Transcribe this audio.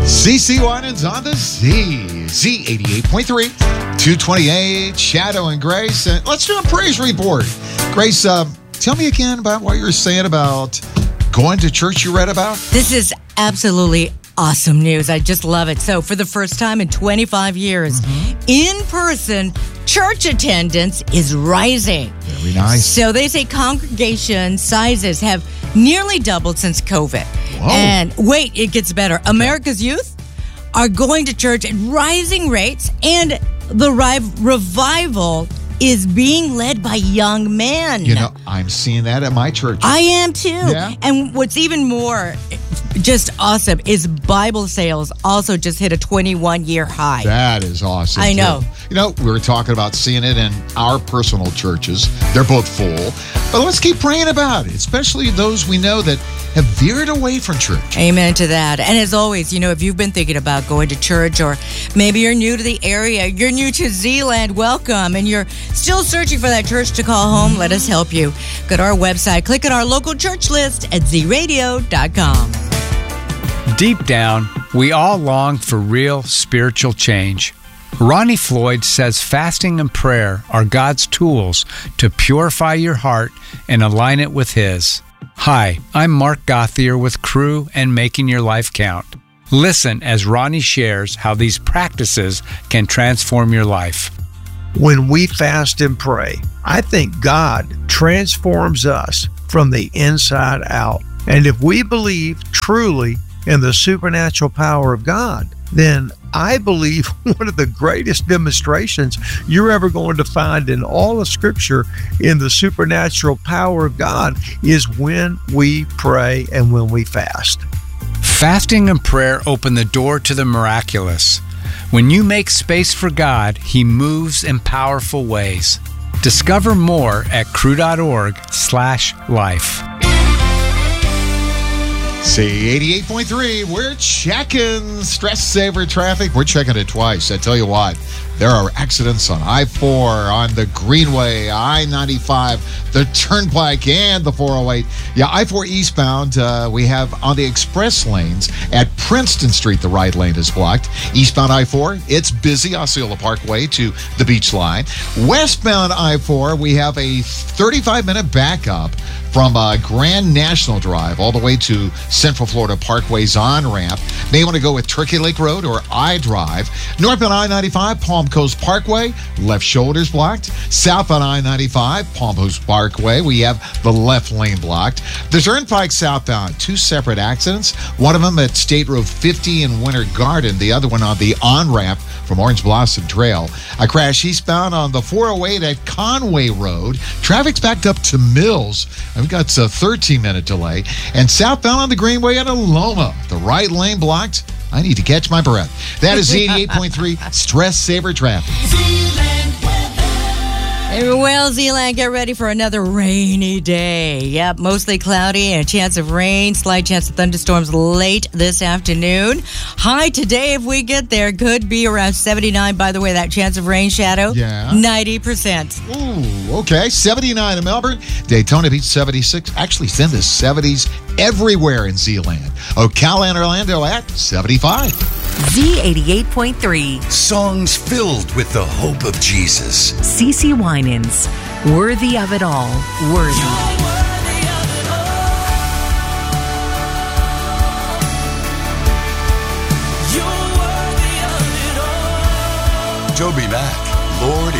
CC Winans on the Z88.3, 228, Shadow and Grace. And let's do a praise report. Grace, tell me again about what you were saying about going to church you read about. This is absolutely awesome news. I just love it. So for the first time in 25 years, in-person church attendance is rising. Very nice. So they say congregation sizes have nearly doubled since COVID. Whoa. And wait, it gets better. America's youth are going to church at rising rates, and the revival is being led by young men. You know, I'm seeing that at my church. I am too. Yeah. And what's even more just awesome is Bible sales also just hit a 21-year high. That is awesome. I know. Too. You know, we were talking about seeing it in our personal churches. They're both full. But let's keep praying about it, especially those we know that have veered away from church. Amen to that. And as always, you know, if you've been thinking about going to church, or maybe you're new to the area, you're new to Zeeland, welcome, and you're still searching for that church to call home, let us help you. Go to our website, click on our local church list at zradio.com. Deep down, we all long for real spiritual change. Ronnie Floyd says fasting and prayer are God's tools to purify your heart and align it with His. Hi, I'm Mark Gothier with Crew and Making Your Life Count. Listen as Ronnie shares how these practices can transform your life. When we fast and pray, I think God transforms us from the inside out. And if we believe truly in the supernatural power of God, then I believe one of the greatest demonstrations you're ever going to find in all of Scripture in the supernatural power of God is when we pray and when we fast. Fasting and prayer open the door to the miraculous. When you make space for God, He moves in powerful ways. Discover more at crew.org/life. See, 88.3, we're checking stress saver traffic. We're checking it twice. I tell you what, there are accidents on I-4, on the Greenway, I-95, the Turnpike, and the 408. Yeah, I-4 eastbound, we have on the express lanes at Princeton Street, the right lane is blocked. Eastbound I-4, it's busy, Osceola Parkway to the beach line. Westbound I-4, we have a 35-minute backup from Grand National Drive all the way to Central Florida Parkway's on-ramp. May want to go with Turkey Lake Road or I-Drive. Northbound I-95, Palm Coast Parkway, left shoulder's blocked. Southbound I-95, Palm Coast Parkway, we have the left lane blocked. The Turnpike southbound, two separate accidents. One of them at State Road 50 in Winter Garden, the other one on the on-ramp from Orange Blossom Trail. A crash eastbound on the 408 at Conway Road. Traffic's backed up to Mills. We've got a 13-minute delay. And southbound on the Greenway at Aloma, the right lane blocked. I need to catch my breath. That is 88.3 Stress Saver Traffic. Well, Zeeland, get ready for another rainy day. Yep, mostly cloudy and a chance of rain, slight chance of thunderstorms late this afternoon. High today, if we get there, could be around 79. By the way, that chance of rain, Shadow, 90%. Ooh, okay. 79 in Melbourne. Daytona Beach, 76. Actually, it's in the 70s everywhere in Zeeland. Ocala and Orlando at 75. Z88.3. Songs filled with the hope of Jesus. CC Winans. Worthy of it all. Worthy. Toby Mac, Lord